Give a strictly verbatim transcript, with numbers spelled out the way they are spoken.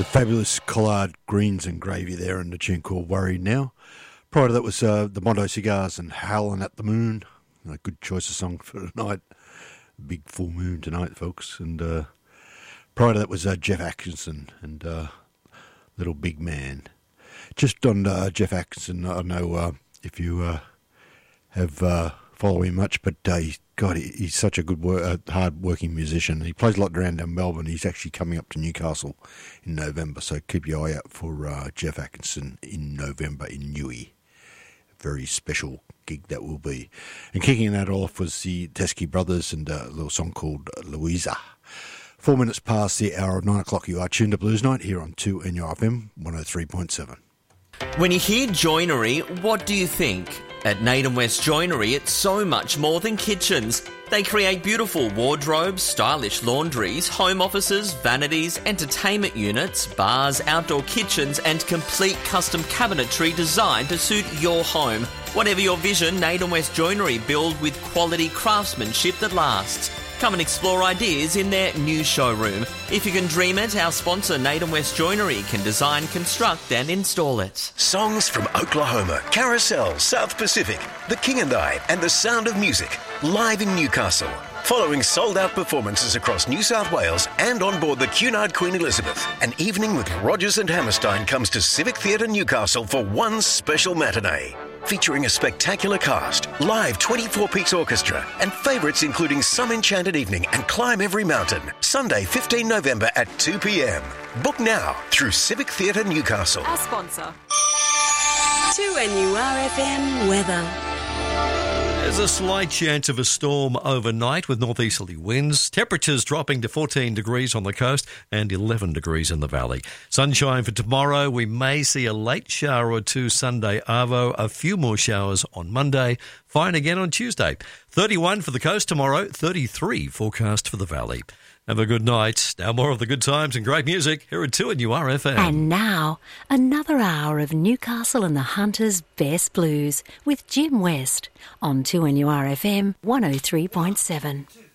The fabulous Collard Greens and Gravy there, and the tune called Worried Now. Prior to that was uh, the Mondo Cigars and Howlin' at the Moon. A good choice of song for tonight. Big full moon tonight, folks. And uh, prior to that was uh, Jeff Atkinson and uh, Little Big Man. Just on uh, Jeff Atkinson, I don't know uh, if you uh, have uh, followed him much, but uh, he, God, he, he's such a good, work, uh, hard-working musician. He plays a lot around down Melbourne. He's actually coming up to Newcastle in November, so keep your eye out for uh, Jeff Atkinson in November in Newey. Very special gig that will be. And kicking that off was the Teskey Brothers and a little song called Louisa. Four minutes past the hour of nine o'clock, you are tuned to Blues Night here on two N U R F M one oh three point seven. When you hear joinery, what do you think? At Naden West Joinery, it's so much more than kitchens. They create beautiful wardrobes, stylish laundries, home offices, vanities, entertainment units, bars, outdoor kitchens, and complete custom cabinetry designed to suit your home. Whatever your vision, Naden West Joinery build with quality craftsmanship that lasts. Come and explore ideas in their new showroom. If you can dream it, our sponsor Naden West Joinery can design, construct and install it. Songs from Oklahoma, Carousel, South Pacific, The King and I, and The Sound of Music, live in Newcastle. Following sold-out performances across New South Wales and on board the Cunard Queen Elizabeth, an evening with Rogers and Hammerstein comes to Civic Theatre Newcastle for one special matinee. Featuring a spectacular cast, live twenty-four-piece orchestra, and favourites including Some Enchanted Evening and Climb Every Mountain. Sunday, fifteenth November at two p.m. Book now through Civic Theatre Newcastle. Our sponsor. two N U R F M weather. There's a slight chance of a storm overnight with northeasterly winds. Temperatures dropping to fourteen degrees on the coast and eleven degrees in the valley. Sunshine for tomorrow. We may see a late shower or two Sunday arvo. A few more showers on Monday. Fine again on Tuesday. thirty-one for the coast tomorrow. thirty-three forecast for the valley. Have a good night. Now more of the good times and great music here at two N U R F M. And now, another hour of Newcastle and the Hunters' Best Blues with Jim West on two N U R F M one oh three point seven.